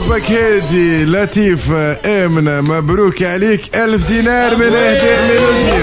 حبك هادي لطيف آمنة، مبروك عليك 1000 دينار من إهداء ميلودي.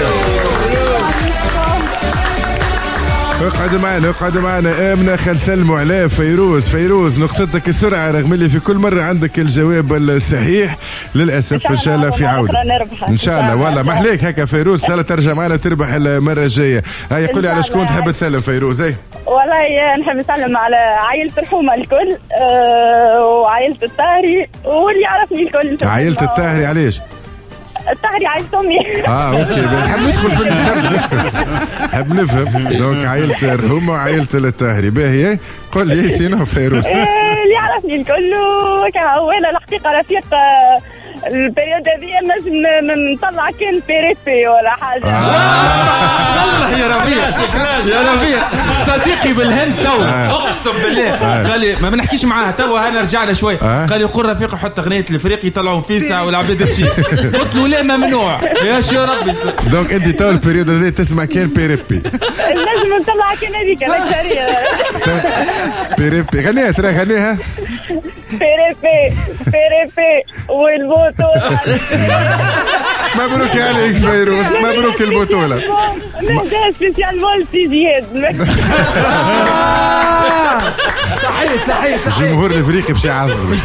اقعد معنا آمنة. خل نسلموا على فيروز نقصدك السرعة رغم اللي في كل مرة عندك الجواب الصحيح. للأسف إن شاء الله في عودة إن شاء الله. والله ما عليك هكا فيروز، إن شاء الله ترجع معنا تربح المرة الجاية. هاي قولي على شكون تحب تسلم فيروز؟ والله نحب نسلم على عائلة الحومة الكل وعائلة الطاهري واللي يعرفني الكل. عائلة الطاهري علاش؟ الطاهري عائلة أمي. اوكي نحب ندخل في النسب. نحب نفهم. دونك عائلة الحومة وعائلة الطاهري. باهي قل لي سينو فيروز. اللي يعرفني الكل وكهوانا الحقيقة رفيق البريود هذه نجم نطلع كان بيريبي ولا حاجة. والله يا ربيع صديقي بالهند تو اقسم بالله قال لي ما نحكيش معاه تو انا رجعنا شوي قال لي قول رفيق حط اغنيه الفريق يطلعوا فيسع والعباد تمشي. قلت له لا ممنوع يا شي ربي. دونك انت تو البريود هذه تسمع كان بيريبي. نجم نطلع كان هذيك الاكثريه بيريبي. غنيها بيريبي والبطولة. مبروك عليك فيروز، مبروك البطولة. نهدى سبيسيال مولتي زياد. صحيح. جمهور الفريق باش يعذبوك.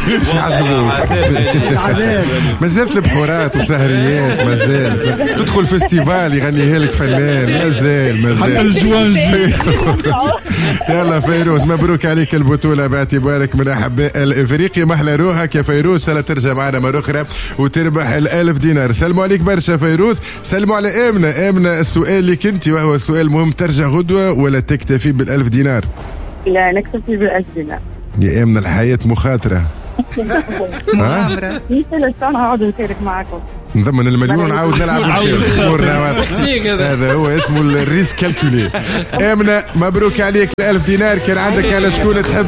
مازالت البحورات وسهريات، مازال تدخل فيستيفال يغنيها لك فنان، مازال حتى الجوانجي. يلا فيروز مبروك عليك البطولة باعتبارك من أحباء الإفريقيا. محلى روحك يا فيروز، سلا ترجع معنا مرة أخرى وتربح 1000 دينار. سلموا عليك برشا فيروز. سلموا على آمنة. السؤال اللي كنتي وهو السؤال مهم، ترجع غدوة ولا تكتفي بال1000 دينار؟ لا نكتفي بال1000 دينار. يا آمنة الحياة مخاطرة. مغامرة. مثل نقعد نشارك معكم. نضمن المليون نعاود نلعب هذا هو اسمه الريسك كالكولي. آمنة مبروك عليك 1000 دينار. كان عندك على شكون تحب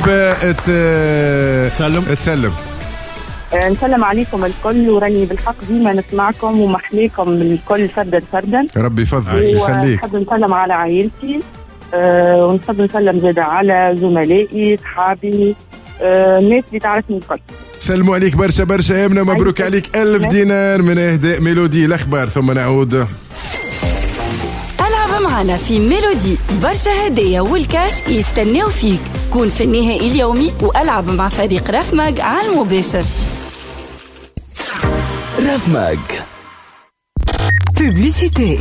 تسلم؟ نسلم عليكم الكل وراني بالحق ديما نسمعكم ومحليكم الكل فردا. ربي يفضل يخليك. ونحب نسلم على عائلتي ونحب نسلم زيادة على زملائي صحابي الناس اللي تعرفني الكل. سلموا عليك برشا آمنة. مبروك عليك 1000 دينار من إهداء ميلودي. الأخبار ثم نعود. ألعب معنا في ميلودي. برشا هدايا والكاش يستناو فيك. كون في النهائي اليومي وألعب مع فريق رافماج على المباشر. رافماج Publicité.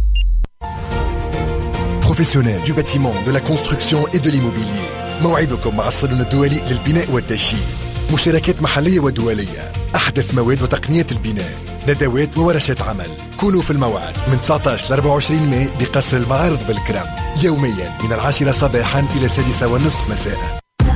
Professionnels du bâtiment, de la construction et de l'immobilier. موعدكم مع الصالون الدولي للبناء والتشييد. مشاركات محلية ودولية، أحدث مواد وتقنيات البناء، ندوات وورشات عمل. كونوا في الموعد من 19 ل 24 ماي بقصر المعارض بالكرم، يوميا من 10 صباحا إلى 6:30 مساء.